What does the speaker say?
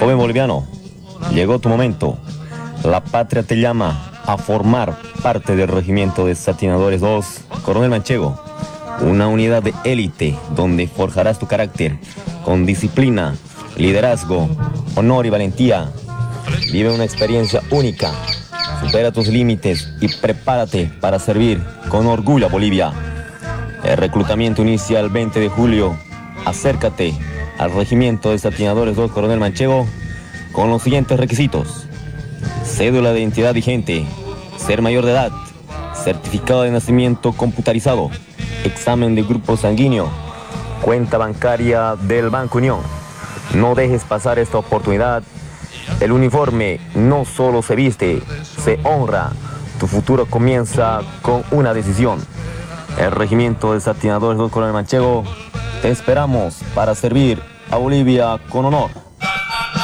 Joven boliviano, llegó tu momento. La patria te llama a formar parte del regimiento de Satinadores 2, Coronel Manchego. Una unidad de élite donde forjarás tu carácter con disciplina, liderazgo, honor y valentía. Vive una experiencia única. Supera tus límites y prepárate para servir con orgullo a Bolivia. El reclutamiento inicia el 20 de julio. Acércate al regimiento de Satinadores 2, Coronel Manchego, con los siguientes requisitos: cédula de identidad vigente, ser mayor de edad, certificado de nacimiento computarizado, examen de grupo sanguíneo, cuenta bancaria del Banco Unión. No dejes pasar esta oportunidad. El uniforme no solo se viste, se honra. Tu futuro comienza con una decisión. El regimiento de Satinadores 2, Coronel Manchego, te esperamos para servir a Bolivia con honor.